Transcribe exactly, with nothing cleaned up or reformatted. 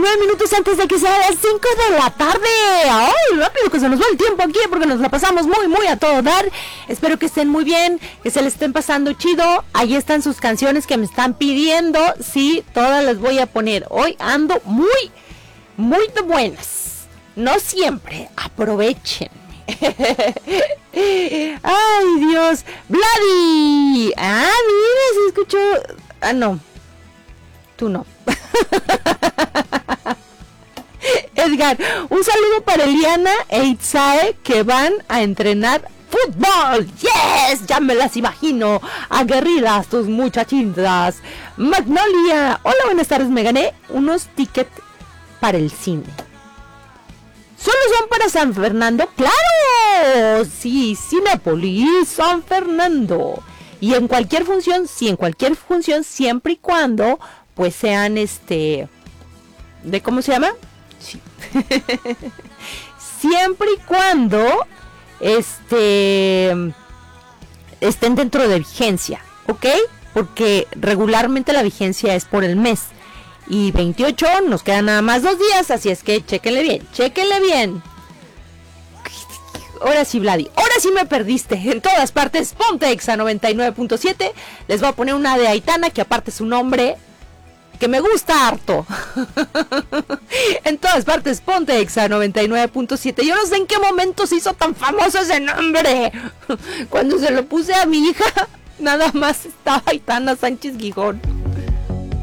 nueve minutos antes de que sea las cinco de la tarde. ¡Ay, rápido que se nos va el tiempo aquí! Porque nos la pasamos muy, muy a todo dar. Espero que estén muy bien, que se les estén pasando chido. Ahí están sus canciones que me están pidiendo. Sí, todas las voy a poner. Hoy ando muy, muy de buenas. No siempre. Aprovechen. ¡Ay, Dios! ¡Vladi! Ah, mira, se escuchó. Ah, no. Tú no. Edgar, un saludo para Eliana e Itzae que van a entrenar fútbol. Yes, ya me las imagino. Aguerridas tus muchachitas. Magnolia, hola, buenas tardes. Me gané unos tickets para el cine. ¿Solo son para San Fernando? ¡Claro! Sí, Cinépolis, San Fernando. Y en cualquier función, sí, en cualquier función, siempre y cuando pues sean este, ¿de cómo se llama? Sí. Siempre y cuando este estén dentro de vigencia, ¿ok? Porque regularmente la vigencia es por el mes. Y veintiocho, nos quedan nada más dos días, así es que chéquenle bien, chéquenle bien. Ahora sí, Vladi, ahora sí me perdiste. En todas partes, ponte Exa noventa y nueve punto siete. Les voy a poner una de Aitana, que aparte su nombre que me gusta harto. En todas partes, ponte Exa noventa y nueve punto siete. Yo no sé en qué momento se hizo tan famoso ese nombre. Cuando se lo puse a mi hija, nada más estaba Aitana Sánchez Gijón.